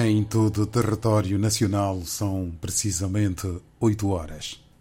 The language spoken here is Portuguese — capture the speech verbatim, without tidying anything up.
Em todo o território nacional são precisamente oito horas.